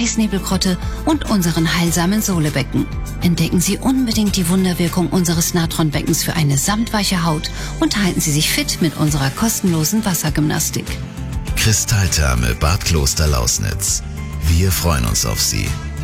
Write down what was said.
Eisnebelgrotte und unseren heilsamen Sohlebecken. Entdecken Sie unbedingt die Wunderwirkung unseres Natronbeckens für eine samtweiche Haut und halten Sie sich fit mit unserer kostenlosen Wassergymnastik. Kristalltherme Bad Kloster Lausnitz. Wir freuen uns auf Sie.